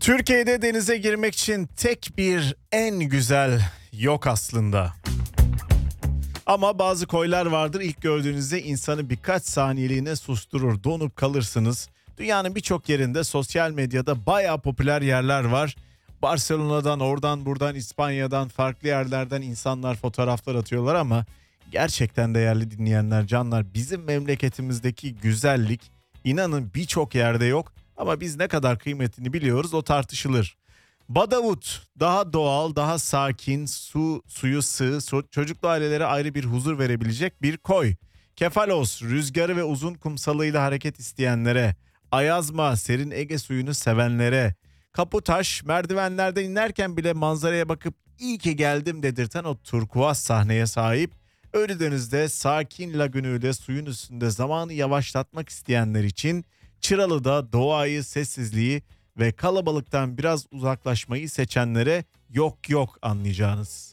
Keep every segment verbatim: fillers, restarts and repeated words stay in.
Türkiye'de denize girmek için tek bir en güzel yok aslında. Ama bazı koylar vardır, ilk gördüğünüzde insanı birkaç saniyeliğine susturur, donup kalırsınız. Dünyanın birçok yerinde sosyal medyada bayağı popüler yerler var. Barcelona'dan, oradan buradan, İspanya'dan, farklı yerlerden insanlar fotoğraflar atıyorlar ama gerçekten değerli dinleyenler, canlar, bizim memleketimizdeki güzellik inanın birçok yerde yok ama biz ne kadar kıymetini biliyoruz o tartışılır. Badavut daha doğal, daha sakin, su suyu sığ, so- çocuklu ailelere ayrı bir huzur verebilecek bir koy. Kefalos rüzgarı ve uzun kumsalıyla hareket isteyenlere, Ayazma serin Ege suyunu sevenlere, Kaputaş merdivenlerden inerken bile manzaraya bakıp iyi ki geldim dedirten o turkuaz sahneye sahip. Ölüdeniz'de sakin lagünüyle suyun üstünde zamanı yavaşlatmak isteyenler için Çıralı'da doğayı, sessizliği ve kalabalıktan biraz uzaklaşmayı seçenlere yok yok anlayacağınız.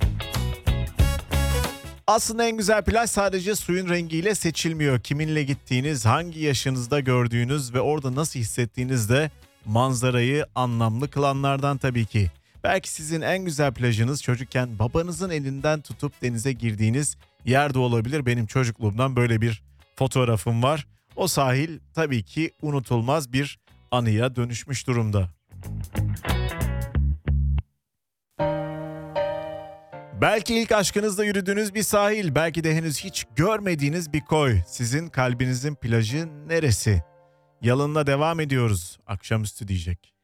Aslında en güzel plaj sadece suyun rengiyle seçilmiyor. Kiminle gittiğiniz, hangi yaşınızda gördüğünüz ve orada nasıl hissettiğiniz de manzarayı anlamlı kılanlardan tabii ki. Belki sizin en güzel plajınız çocukken babanızın elinden tutup denize girdiğiniz yerde olabilir. Benim çocukluğumdan böyle bir fotoğrafım var. O sahil tabii ki unutulmaz bir anıya dönüşmüş durumda. Belki ilk aşkınızda yürüdüğünüz bir sahil, belki de henüz hiç görmediğiniz bir koy. Sizin kalbinizin plajı neresi? Yalınla devam ediyoruz. Akşamüstü diyecek.